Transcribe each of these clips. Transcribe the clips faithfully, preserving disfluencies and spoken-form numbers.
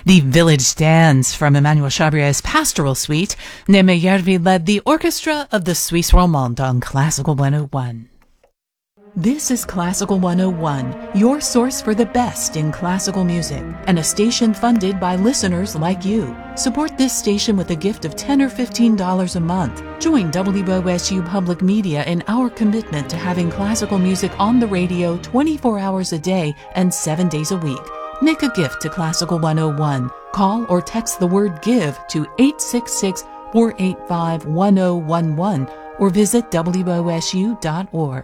The Village Dance from Emmanuel Chabrier's Pastoral Suite. Neme Järvi led the orchestra of the Suisse Romande on Classical one oh one. This is Classical one oh one, your source for the best in classical music, and a station funded by listeners like you. Support this station with a gift of ten dollars or fifteen dollars a month. Join W O S U Public Media in our commitment to having classical music on the radio twenty-four hours a day and seven days a week. Make a gift to Classical one oh one. Call or text the word GIVE to eight six six, four eight five, one oh one one or visit W O S U dot org.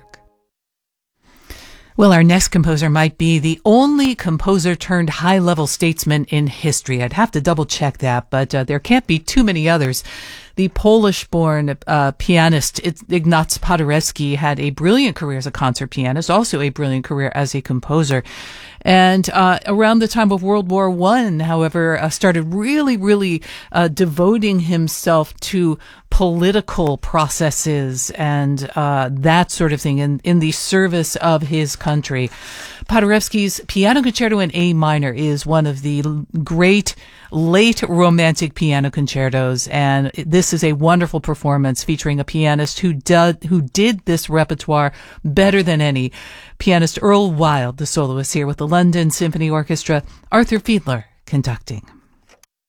Well, our next composer might be the only composer turned high-level statesman in history. I'd have to double-check that, but uh, there can't be too many others. The Polish-born uh, pianist Ignaz Paderewski had a brilliant career as a concert pianist, also a brilliant career as a composer. And uh, around the time of World War One, however, uh, started really, really uh, devoting himself to political processes and uh, that sort of thing in, in the service of his country. Paderewski's Piano Concerto in A minor is one of the great late romantic piano concertos, and this is a wonderful performance featuring a pianist who did, who did this repertoire better than any. Pianist Earl Wild, the soloist, here with the London Symphony Orchestra, Arthur Fiedler conducting.